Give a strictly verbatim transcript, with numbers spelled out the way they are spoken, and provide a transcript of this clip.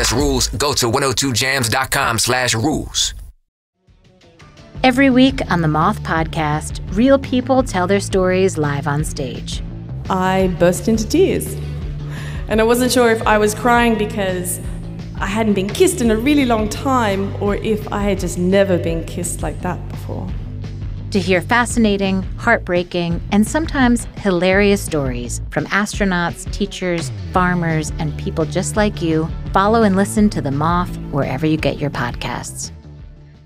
slash rules. Go to one oh two jams dot com slash rules. Every week on the Moth Podcast, real people tell their stories live on stage. I burst into tears. And I wasn't sure if I was crying because I hadn't been kissed in a really long time or if I had just never been kissed like that before. To hear fascinating, heartbreaking, and sometimes hilarious stories from astronauts, teachers, farmers, and people just like you, follow and listen to The Moth wherever you get your podcasts.